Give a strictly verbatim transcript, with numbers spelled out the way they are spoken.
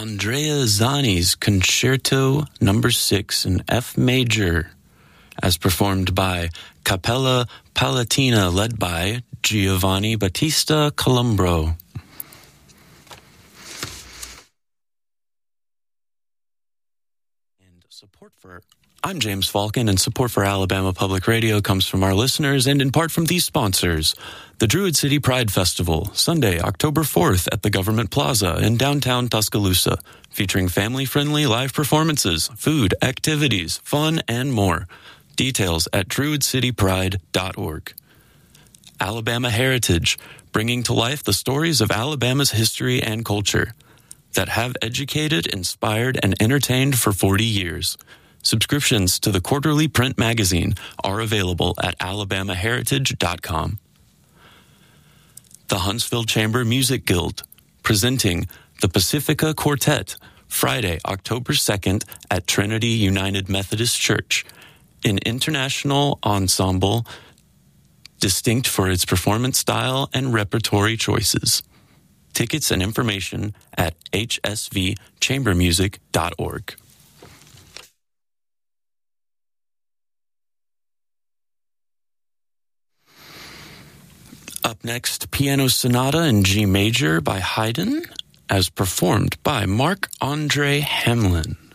Andrea Zani's Concerto Number six in F major, as performed by Cappella Palatina, led by Giovanni Battista Columbro. And support for I'm James Falcon, and support for Alabama Public Radio comes from our listeners and in part from these sponsors. The Druid City Pride Festival, Sunday, October fourth at the Government Plaza in downtown Tuscaloosa, featuring family-friendly live performances, food, activities, fun, and more. Details at druid city pride dot org. Alabama Heritage, bringing to life the stories of Alabama's history and culture that have educated, inspired, and entertained for forty years. Subscriptions to the quarterly print magazine are available at alabama heritage dot com. The Huntsville Chamber Music Guild, presenting the Pacifica Quartet, Friday, October second at Trinity United Methodist Church, an international ensemble distinct for its performance style and repertory choices. Tickets and information at h s v chamber music dot org. Up next, Piano Sonata in G major by Haydn, as performed by Marc-Andre Hamelin.